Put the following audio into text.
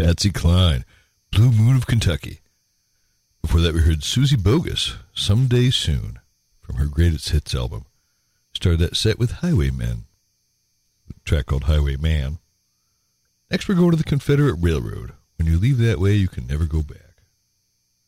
Patsy Cline, Blue Moon of Kentucky. Before that, we heard Susie Bogus, Someday Soon, from her Greatest Hits album. Started that set with Highwaymen, a track called Highwayman. Next, we're going to the Confederate Railroad. When you leave that way, you can never go back.